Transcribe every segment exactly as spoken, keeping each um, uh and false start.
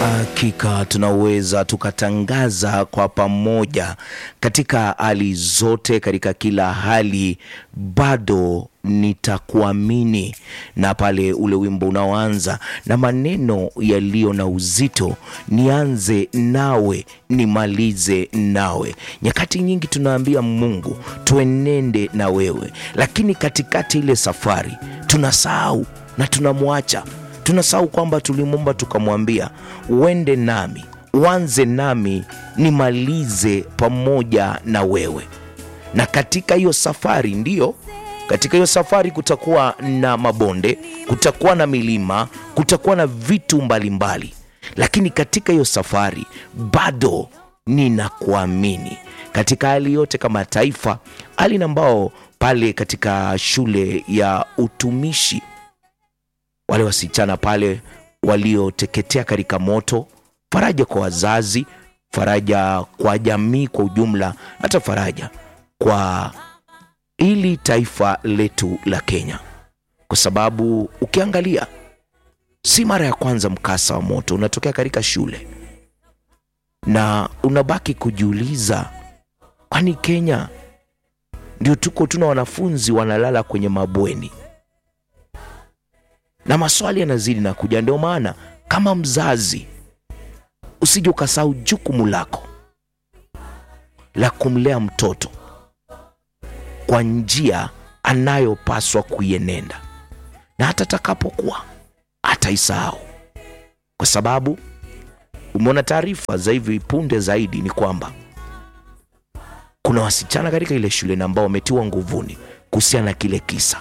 Hakika tunaweza tukatangaza kwa pamoja katika hali zote, katika kila hali bado nitakuamini. Na pale ule wimbo unaoanza na maneno yaliyo na uzito, nianze nawe nimalize nawe. Nyakati nyingi tunaambia Mungu tuenende na wewe, lakini katikati ile safari tunasahau na tunamwacha. Tunasahau kwamba tulimwomba tukamwambia uende nami, uanze nami, nimalize pamoja na wewe. Na katika hiyo safari, ndiyo, katika hiyo safari kutakuwa na mabonde, kutakuwa na milima, kutakuwa na vitu mbalimbali, lakini katika hiyo safari bado ninakuamini. Katika hali yote kama taifa, hali ambao pale katika shule ya utumishi, wale wasichana pale walioteketea katika moto, faraja kwa wazazi, faraja kwa jamii kwa ujumla, hata faraja kwa ili taifa letu la Kenya. Kwa sababu ukiangalia, si mara ya kwanza mkasa wa moto unatokea katika shule, na unabaki kujiuliza, kwani Kenya ndio tuko tuna wanafunzi wanalala kwenye mabweni? Na maswali yanazidi na kuja. Ndio maana kama mzazi usije ukasahau jukumu lako la kumlea mtoto kwa njia anayopaswa kuienenda, na hata takapokuwa ataisahau. Kwa sababu umeona taarifa za hivi punde zaidi ni kwamba kuna wasichana katika ile shule na ambao wametiwa nguvuni kuhusiana na kile kisa.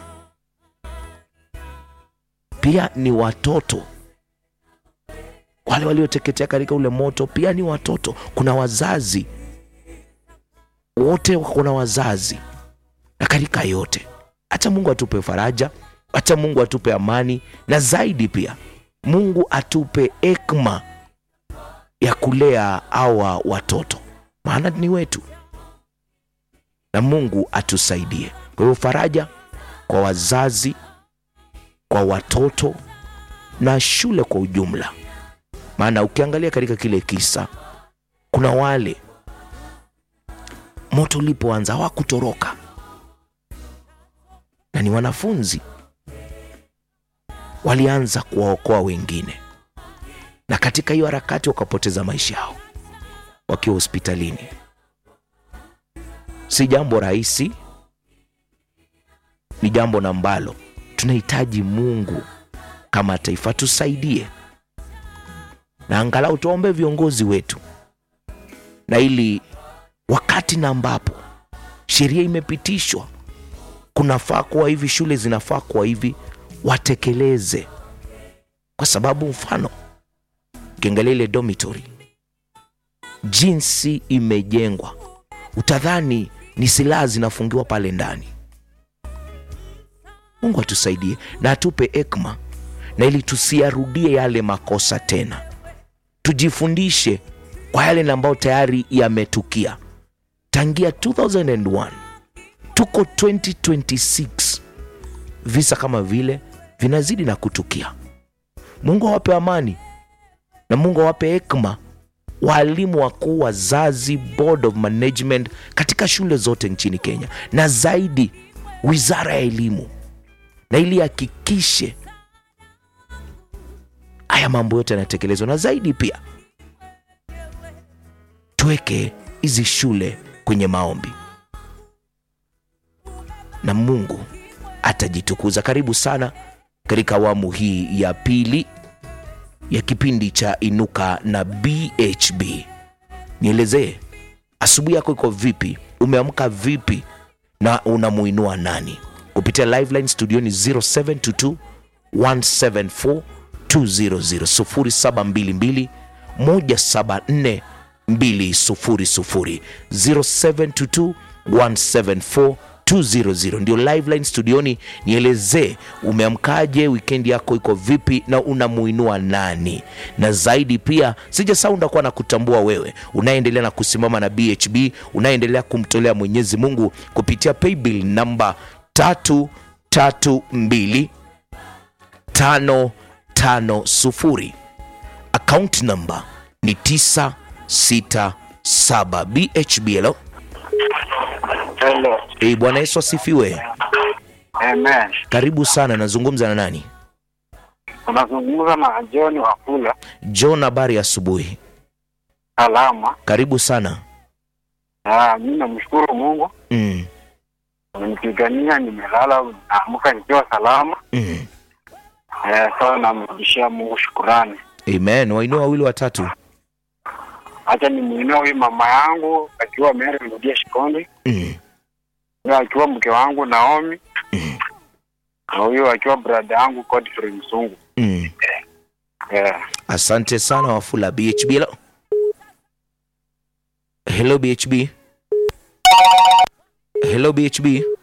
Pia ni watoto wale walioteketea katika ule moto, pia ni watoto. Kuna wazazi, wote kuna wazazi. Na katika yote, acha Mungu atupe faraja, acha Mungu atupe amani, na zaidi pia Mungu atupe hekima ya kulea hawa watoto, maana ni wetu, na Mungu atusaidie. Kwa hiyo faraja kwa wazazi, kwa watoto na shule kwa ujumla. Maana ukiangalia katika kile kisa, kuna wale moto ulipoanza hawakutoroka, na ni wanafunzi walianza kuwaokoa wengine, na katika hiyo harakati wakapoteza maisha yao wakiwa hospitalini. Si jambo rahisi, ni jambo ambalo tunahitaji Mungu kama taifa tusaidie, na angalau tuombe viongozi wetu, na ili wakati na ambapo sheria imepitishwa kunafaa kuwa hivi, shule zinafaa kuwa hivi, watekeleze. Kwa sababu mfano, ukiangalia ile dormitory jinsi imejengwa, utadhani ni silaha zinafungiwa pale ndani. Mungu atusaidie na atupe hekima, na ili tusiarudie yale makosa tena. Tujifundishe kwa yale ambao tayari yametukia tangia two thousand one. Tuko twenty twenty-six, visa kama vile vinazidi na kutukia. Mungu awape amani, na Mungu awape hekima walimu wakuu, wazazi, board of management katika shule zote nchini Kenya, na zaidi wizara ya elimu, na ili hakikishe haya mambo yote yanatekelezwa. Na zaidi pia tuweke hizi shule kwenye maombi, na Mungu atajitukuza. Karibu sana katika awamu hii ya pili ya kipindi cha Inuka na B H B. Nielezee, asubuhi yako iko vipi? Umeamka vipi? Na unamuinua nani? Kupitia live line studio ni zero seven two two one seven four two zero zero, zero saba mbili mbili moja saba nne mbili zero zero, zero seven two two one seven four two zero zero ndio live line studioni. Nielezee umeamkaje, weekend yako iko vipi, na unamuinua nani? Na zaidi pia sijasahau ndakuwa na kutambua wewe unaendelea na kusimama na B H B, unaendelea kumtolea Mwenyezi Mungu kupitia paybill namba tatu tatu mbili tano tano sufuri. account number ni tisa sita saba. B H B. Hello. Hello. Eh, Bwana Yesu asifiwe. Amen. Karibu sana, nazungumza na nani? Unazungumza na John Wafula. John, habari asubuhi. Salama. Karibu sana. Ah, mimi namshukuru Mungu. Mm. Nimepigania, nimelala, naamka nikiwa salama. Mm. Eh, sawa, namrudishia Mungu shukrani. Amen. Wainua wawili watatu. Acha nimuinue huyu mama yangu akiwa Mary Rudia Shikondi. Mm. Huyo akiwa mke wangu Naomi. Mm. Na huyo akiwa brother yangu Godfrey Msungu. Mm. Eh. Asante sana Wafula. B H B. Hello. Hello B H B. Hello B H B.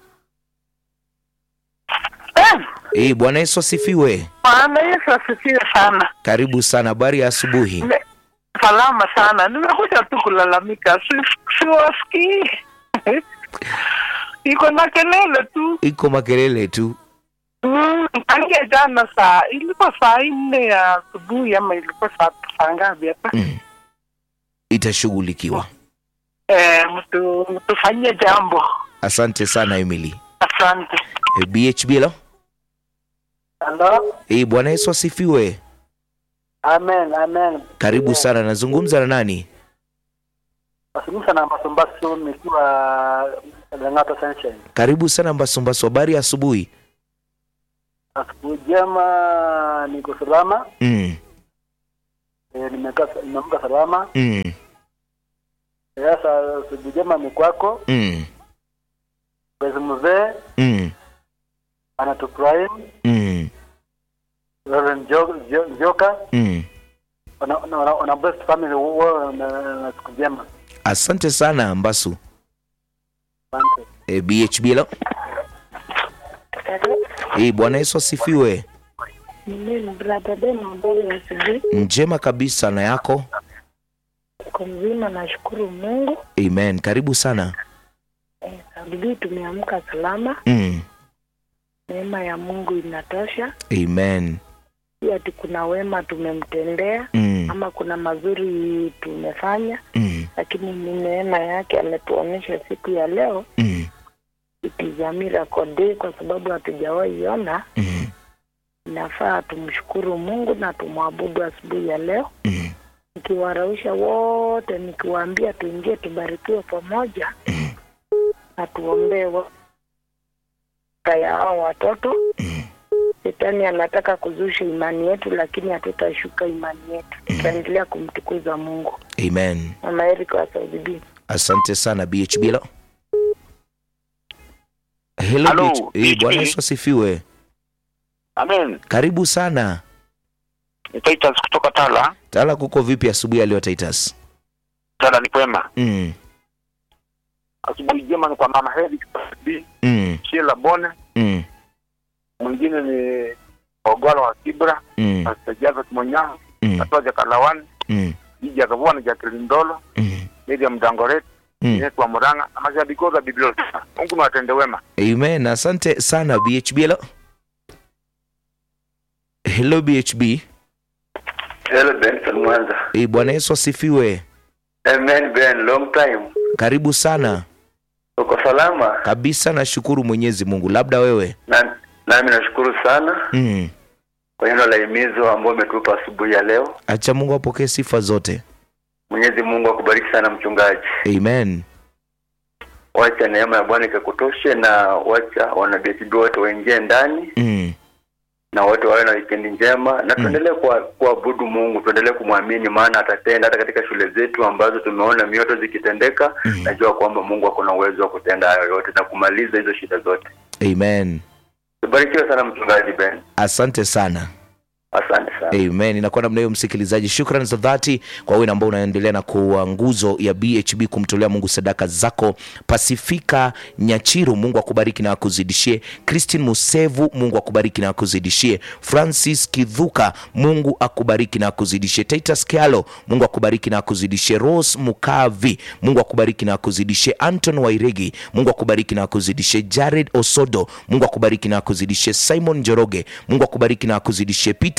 Eh, Eh, Bwana Yesu asifiwe. Bwana Yesu asifiwe sana. Karibu sana, habari ya asubuhi. Ne, salama sana. Nimekuja tu kulalamika. Si, siwasikii. Iko na kelele tu. Iko makelele tu. Mm, tangia jana saa, ilikuwa saa nne ya asubuhi ama ilikuwa saa saa ngapi hapa? Mm. Itashughulikiwa. Eh, mtu mtufanyie jambo. Asante sana Emily. Asante. Eh, B H B. Hello. Hello. Eh, Bwana Yesu asifiwe. Amen, amen. Karibu sana, nazungumza na nani? Nazungumza na Masumbasu nikiwa Langata Sunshine. Karibu sana Mbasumbasu, habari ya asubuhi. Asubuhi njema, niko salama. Mm. Eh, nimekaa nimeamka salama. Mm. Sasa asubuhi njema ni kwako. Mm. Basi mzee Mm. anatufurahi. Mm. Reverend Joka. Mm. Ona ona ona best family wao na siku njema. Asante sana Mbasu. Asante. E, B H B. Hello. E, Bwana Yesu asifiwe. Mimi brother Deno mbele ya sisi. Njema kabisa, na yako? Kwa mzima, nashukuru Mungu. Amen. Karibu sana. Eh, sababu tumeamka salama. Mm. Neema ya Mungu inatosha. Amen. Pia kuna wema tumemtendea, Mm. ama kuna mazuri tumefanya. Mm. Lakini ni neema yake ametuonesha siku ya leo. Mm. Itizamira kode kwa sababu hatujawahi ona. Mm. Nafaa tumshukuru Mungu na tumwabudu asubuhi ya leo. Mm. Nikiwarausha wote, nikiwaambia tuingie tubarikiwe pamoja. Mm. Na tuombee ya hao watoto. Mm. Shetani anataka kuzusha imani yetu, lakini hatutashuka imani yetu. Tutaendelea kumtukuza Mungu. Amen. Mama Erika wa Saudi B. Asante sana B H B. Hello. Hello. Hello, B H B. Eh, Bwana Yesu asifiwe. Amen. Karibu sana. Ni Titus kutoka Tala. Tala, kuko vipi asubuhi leo Titus? Tala ni kwema. Mm. Asubuhi njema ni kwa mama Hedi B. Mm. Sheila Bone. Mm. Mwingine ni Ogwalo wa Kibra. Mm. Astajaza Kimonyano. Mm. Atoja Kalawani. Mm. Ija Gavana Jacqueline Ndolo. Mm. Miriam Dangoret. Mm. Yesu wa Muranga. Na mashabiki wa Biblia. Mungu mwatende wema. Amen. Asante sana B H B. Hello. Hello B H B. Hello Ben Mwanza. Eh, Bwana Yesu asifiwe. Amen Ben, long time. Karibu sana. Uko salama? Kabisa, nashukuru Mwenyezi Mungu. Labda wewe? Na nami nashukuru sana. Mm. Kwa neno la himizo ambao umetupa asubuhi ya leo. Acha Mungu apokee sifa zote. Mwenyezi Mungu akubariki sana mchungaji. Amen. Wacha neema ya Bwana ikakutoshe, na wacha wanabii wote waingie ndani. Mm. Na wote wawe na weekend njema, na tuendelee kwa kuabudu Mungu, tuendelee kumwamini, maana atatenda hata katika shule zetu ambazo tumeona mioto zikitendeka. Mm. Najua kwamba Mungu ako na uwezo wa kutenda hayo yote na kumaliza hizo shida zote. Amen. Barikiwa sana mchungaji Ben. Asante sana. Asante sana. Amen. Inakuwa namna hiyo msikilizaji. Shukrani za dhati kwa wewe ambao unaendelea na kuwa nguzo ya B H B kumtolea Mungu sadaka zako. Pasifika Nyachiru, Mungu akubariki na akuzidishie. Christine Musevu, Mungu akubariki na akuzidishie. Francis Kidhuka, Mungu akubariki na akuzidishie. Titus Kialo, Mungu akubariki na akuzidishie. Rose Mukavi, Mungu akubariki na akuzidishie. Anton Wairegi, Mungu akubariki na akuzidishie. Jared Osodo, Mungu akubariki na akuzidishie. Simon Njoroge, Mungu akubariki na akuzidishie. Peter Mueni,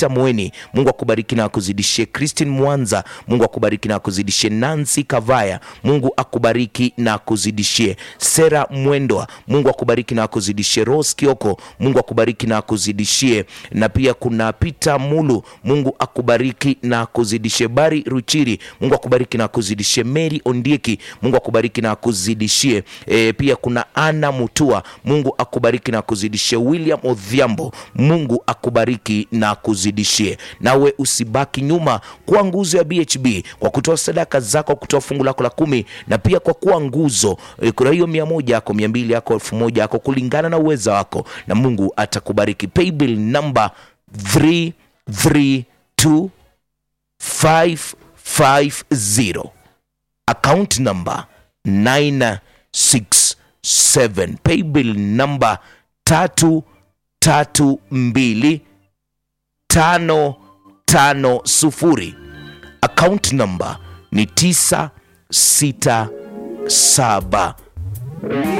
Kimani, Mungu akubariki na akuzidishie. Christine Mwanza, Mungu akubariki na akuzidishie. Nancy Kavaya, Mungu akubariki na akuzidishie. Sera Mwendwa, Mungu akubariki na akuzidishie. Rose Kioko, Mungu akubariki na akuzidishie. Na pia kuna Peter Mulu, Mungu akubariki na akuzidishie. Bari Ruchiri, Mungu akubariki na akuzidishie. Mary Ondieki, Mungu akubariki na akuzidishie. E, pia kuna Ana Mutua, Mungu akubariki na akuzidishie. William Odhiambo, Mungu akubariki na akuzidishie. Nawe usibaki nyuma kwa nguzo ya B H B kwa kutoa sadaka zako, kutoa fungu lako la kumi, na pia kwa kuwa nguzo e, kuna hiyo mia moja yako, mia mbili yako, elfu moja yako, kulingana na uwezo wako, na Mungu atakubariki. Paybill number three three two five five zero, account number nine six seven, paybill number tatu tatu mbili tano tano sufuri, account number ni tisa sita saba.